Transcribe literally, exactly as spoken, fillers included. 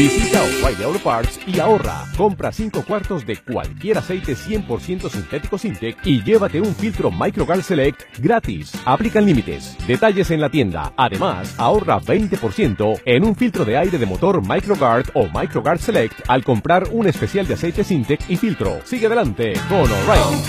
Visita O'Reilly Auto Parts y ahorra. Compra cinco cuartos de cualquier aceite cien por ciento sintético Sintec y llévate un filtro MicroGuard Select gratis. Aplican límites. Detalles en la tienda. Además, ahorra veinte por ciento en un filtro de aire de motor MicroGuard o MicroGuard Select al comprar un especial de aceite Sintec y filtro. Sigue adelante con O'Reilly.